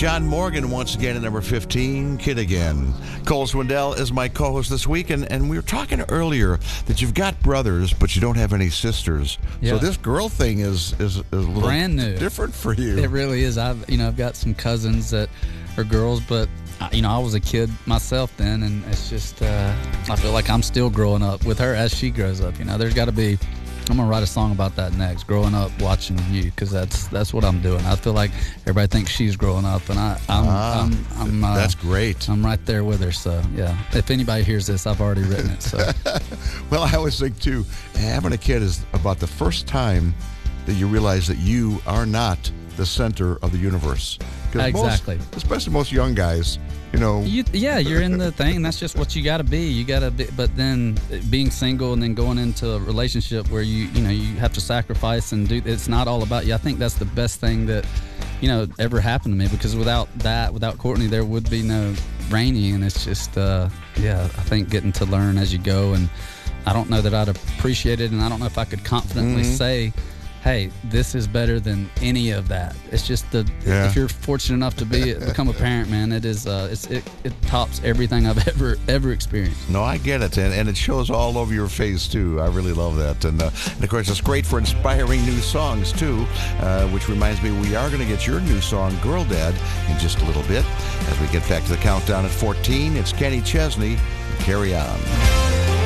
John Morgan once again at number 15, Kid Again. Cole Swindell is my co-host this week, and we were talking earlier that you've got brothers, but you don't have any sisters. Yeah. So this girl thing is a little brand new, different for you. It really is. I've got some cousins that are girls, but I was a kid myself then, and it's just I feel like I'm still growing up with her as she grows up. There's got to be. I'm gonna write a song about that next. Growing up watching you, because that's what I'm doing. I feel like everybody thinks she's growing up, and I'm that's great. I'm right there with her. So yeah, if anybody hears this, I've already written it. So well, I always think too, having a kid is about the first time that you realize that you are not the center of the universe. Exactly. Especially most young guys. You're in the thing. That's just what you got to be. You got to be. But then being single and then going into a relationship where you have to sacrifice and do. It's not all about you. I think that's the best thing that ever happened to me, because without Courtney, there would be no Rainey. And it's just I think getting to learn as you go. And I don't know that I'd appreciate it, and I don't know if I could confidently say, hey, this is better than any of that. It's just if you're fortunate enough to become a parent, man, it is it tops everything I've ever experienced. No, I get it, and it shows all over your face too. I really love that, and of course it's great for inspiring new songs too. Which reminds me, we are going to get your new song, "Girl Dad," in just a little bit as we get back to the countdown at 14. It's Kenny Chesney. Carry On.